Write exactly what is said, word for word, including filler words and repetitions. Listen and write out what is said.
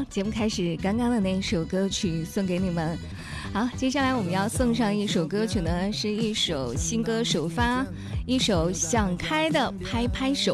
节目开始，刚刚的那首歌曲送给你们。好，接下来我们要送上一首歌曲呢，是一首新歌首发，一首想开的拍拍手。